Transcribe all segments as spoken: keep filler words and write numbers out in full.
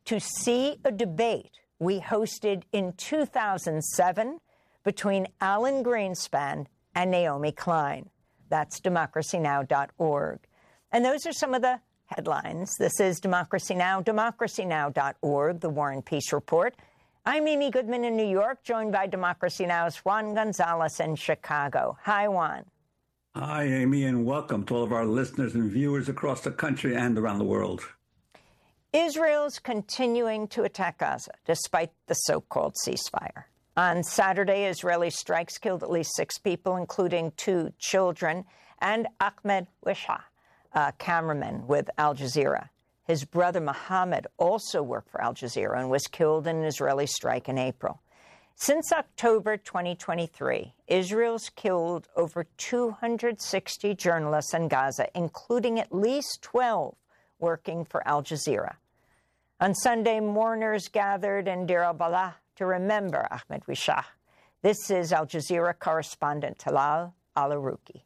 to see a debate we hosted in two thousand seven between Alan Greenspan and Naomi Klein. That's democracy now dot org. And those are some of the headlines. This is Democracy Now!, democracy now dot org, the War and Peace Report. I'm Amy Goodman in New York, joined by Democracy Now!'s Juan Gonzalez in Chicago. Hi, Juan. Hi, Amy, and welcome to all of our listeners and viewers across the country and around the world. Israel's continuing to attack Gaza, despite the so-called ceasefire. On Saturday, Israeli strikes killed at least six people, including two children, and Ahmed Wisha, a cameraman with Al Jazeera. His brother Mohammed also worked for Al Jazeera and was killed in an Israeli strike in April. Since October twenty twenty-three, Israel's killed over two hundred sixty journalists in Gaza, including at least twelve working for Al Jazeera. On Sunday, mourners gathered in Deir al-Balah to remember Ahmed Wisha. This is Al Jazeera correspondent Talal Al-Arouki.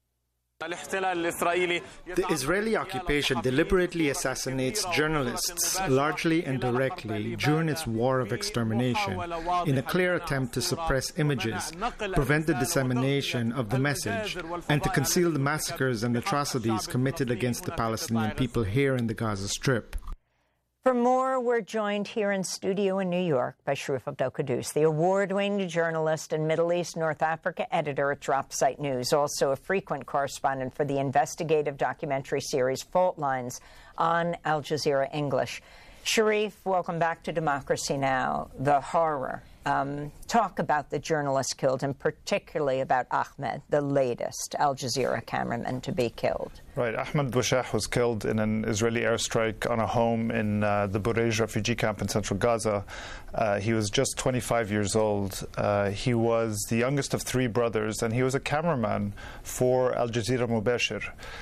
The Israeli occupation deliberately assassinates journalists, largely and directly, during its war of extermination, in a clear attempt to suppress images, prevent the dissemination of the message, and to conceal the massacres and atrocities committed against the Palestinian people here in the Gaza Strip. For more, we're joined here in studio in New York by Sharif Abdel-Quddus, the award-winning journalist and Middle East North Africa editor at Dropsite News, also a frequent correspondent for the investigative documentary series Fault Lines on Al Jazeera English. Sharif, welcome back to Democracy Now!, the horror. Um, talk about the journalists killed, and particularly about Ahmed, the latest Al Jazeera cameraman to be killed. Right. Ahmed Wisha was killed in an Israeli airstrike on a home in uh, the Bureij refugee camp in central Gaza. Uh, he was just twenty-five years old. Uh, he was the youngest of three brothers, and he was a cameraman for Al Jazeera Mubashir.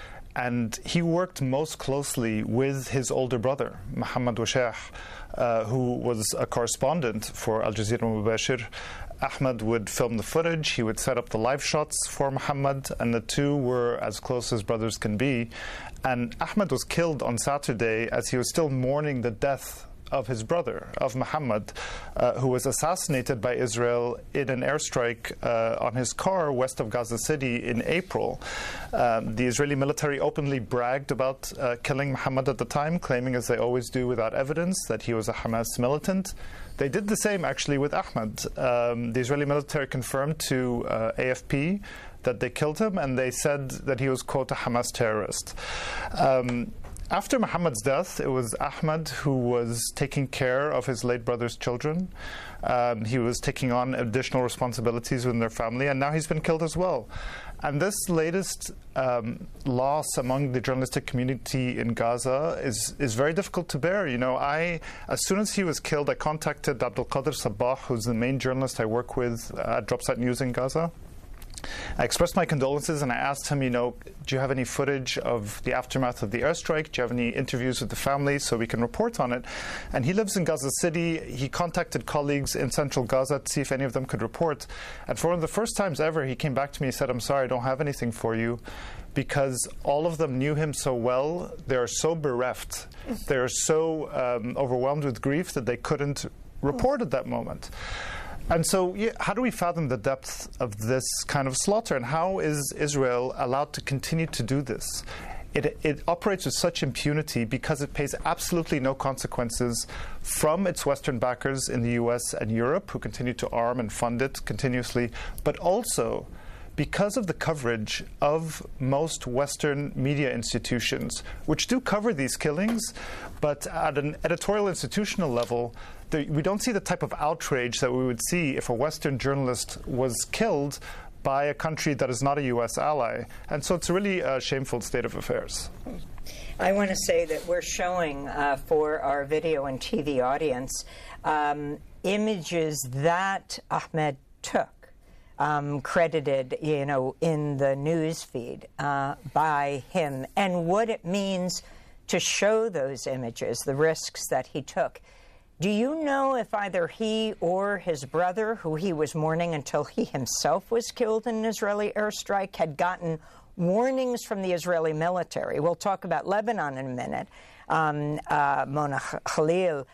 And he worked most closely with his older brother, Mohammed Wisha, uh, who was a correspondent for Al Jazeera Mubashir. Ahmed would film the footage, he would set up the live shots for Mohammed, and the two were as close as brothers can be. And Ahmed was killed on Saturday as he was still mourning the death of his brother, of Mohammed, uh, who was assassinated by Israel in an airstrike uh, on his car west of Gaza City in April. Um, the Israeli military openly bragged about uh, killing Mohammed at the time, claiming, as they always do without evidence, that he was a Hamas militant. They did the same, actually, with Ahmed. Um, the Israeli military confirmed to uh, A F P that they killed him, and they said that he was, quote, a Hamas terrorist. Um, After Mohammed's death, it was Ahmed who was taking care of his late brother's children. Um, he was taking on additional responsibilities within their family, and now he's been killed as well. And this latest um, loss among the journalistic community in Gaza is, is very difficult to bear. You know, I, as soon as he was killed, I contacted Abdul Qadir Sabah, who's the main journalist I work with at Dropsite News in Gaza. I expressed my condolences, and I asked him, you know, do you have any footage of the aftermath of the airstrike? Do you have any interviews with the family so we can report on it? And he lives in Gaza City. He contacted colleagues in central Gaza to see if any of them could report. And for one of the first times ever, he came back to me and said, I'm sorry, I don't have anything for you, because all of them knew him so well. They're so bereft. They're so um, overwhelmed with grief that they couldn't report at that moment. And so, yeah, how do we fathom the depth of this kind of slaughter, and how is Israel allowed to continue to do this? It, it operates with such impunity because it pays absolutely no consequences from its Western backers in the U S and Europe, who continue to arm and fund it continuously, but also because of the coverage of most Western media institutions, which do cover these killings, but at an editorial institutional level, the, we don't see the type of outrage that we would see if a Western journalist was killed by a country that is not a U S ally. And so it's a really uh, shameful state of affairs. I want to say that we're showing uh, for our video and T V audience um, images that Ahmed took. Um, credited, you know, in the news feed uh, by him, and what it means to show those images, the risks that he took. Do you know if either he or his brother, who he was mourning until he himself was killed in an Israeli airstrike, had gotten warnings from the Israeli military? We'll talk about Lebanon in a minute. Um, uh, Mona Khalil